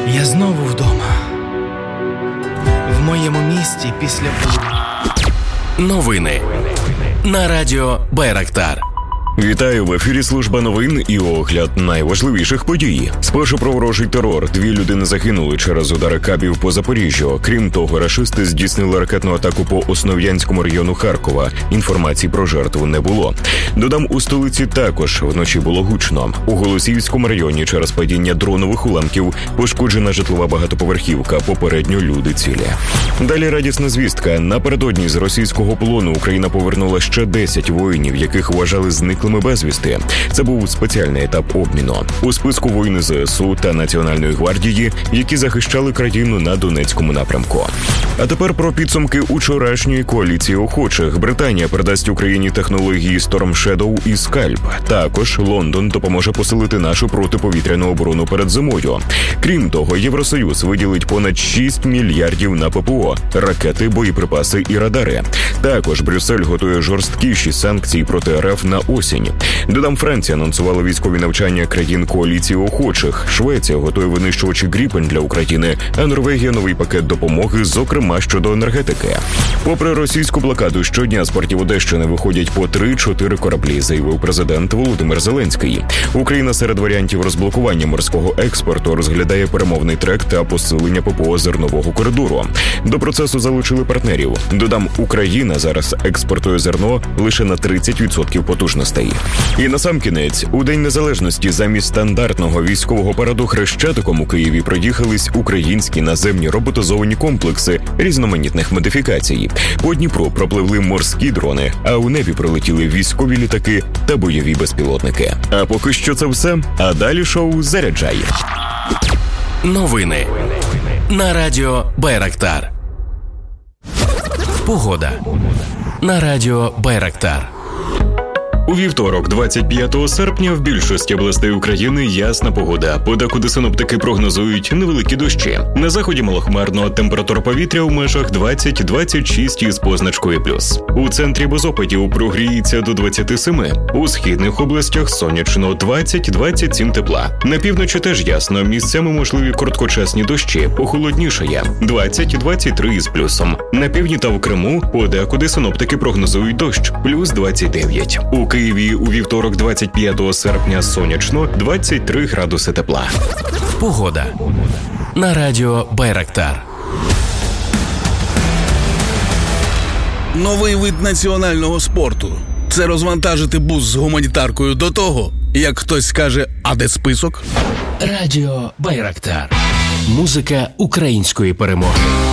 Я знову вдома. В моєму місті після Новини на радіо Байрактар. Вітаю, в ефірі служба новин і огляд найважливіших подій. Спершу про ворожий терор. 2 людини загинули через удари кабів по Запоріжжю. Крім того, рашисти здійснили ракетну атаку по Основ'янському району Харкова. Інформації про жертву не було. Додам, у столиці також вночі було гучно. У Голосіївському районі через падіння дронових уламків пошкоджена житлова багатоповерхівка. Попередньо люди цілі. Далі радісна звістка. Напередодні з російського полону Україна повернула ще 10 воїнів, яких вважали зниклими безвісти. Це був спеціальний етап обміну. У списку воїни ЗСУ та Національної гвардії, які захищали країну на Донецькому напрямку. А тепер про підсумки учорашньої коаліції охочих. Британія передасть Україні технології Storm Shadow і Scalp. Також Лондон допоможе посилити нашу протиповітряну оборону перед зимою. Крім того, Євросоюз виділить понад 6 мільярдів на ППО, ракети, боєприпаси і радари. Також Брюссель готує жорсткіші санкції проти РФ на осінь. Додам, Франція анонсувала військові навчання країн коаліції охочих. Швеція готує винищувачі Гріпен для України, а Норвегія – новий пакет допомоги, зокрема щодо енергетики. Попри російську блокаду, щодня з портів Одещини виходять по 3-4 кораблі, заявив президент Володимир Зеленський. Україна серед варіантів розблокування морського експорту розглядає перемовний трек та посилення ППО зернового коридору. До процесу залучили партнерів. Додам, Україна зараз експортує зерно лише на 30% потужностей. І насамкінець, у День Незалежності замість стандартного військового параду Хрещатиком у Києві проїхались українські наземні роботизовані комплекси різноманітних модифікацій. По Дніпру пропливли морські дрони, а у небі прилетіли військові літаки та бойові безпілотники. А поки що це все, а далі шоу «Заряджай». Новини на радіо Байрактар. Погода на радіо Байрактар. У вівторок, 25 серпня, в більшості областей України ясна погода. Подекуди синоптики прогнозують невеликі дощі. На заході малохмарно, температура повітря у межах 20-26 із позначкою плюс. У центрі без опадів прогріється до 27. У східних областях сонячно, 20-27 тепла. На півночі теж ясно, місцями можливі короткочасні дощі, похолоднішає, 20-23 із плюсом. На півдні та в Криму подекуди синоптики прогнозують дощ, плюс 29. У Києві у вівторок, 25 серпня, сонячно, 23 градуси тепла. Погода на радіо Байрактар. Новий вид національного спорту. Це розвантажити бус з гуманітаркою до того, як хтось скаже, а де список? Радіо Байрактар. Музика української перемоги.